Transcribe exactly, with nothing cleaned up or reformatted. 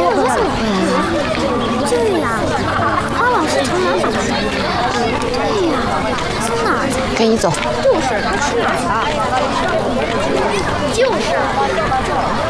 我怎么回来了？对呀，花老师从哪儿找的？对呀，从哪儿才？ 跟你走。 就是，他去哪儿了？就是。